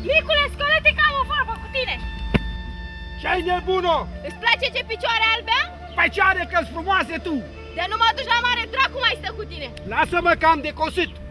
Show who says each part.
Speaker 1: Micule, scolă-te că am o vorbă cu tine.
Speaker 2: Ce-ai nebună?
Speaker 1: Îți place ce picioare albe am?
Speaker 2: Păi ce are că-s frumoase tu?
Speaker 1: De nu mă duci la mare, dracu mai stă cu tine.
Speaker 2: Lasă-mă că am de cosit.